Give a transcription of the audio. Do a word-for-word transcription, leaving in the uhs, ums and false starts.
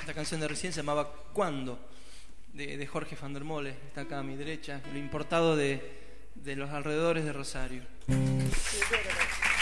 esta canción de recién se llamaba ¿Cuándo? De, de Jorge van der Molle, está acá a mi derecha, lo importado de, de los alrededores de Rosario.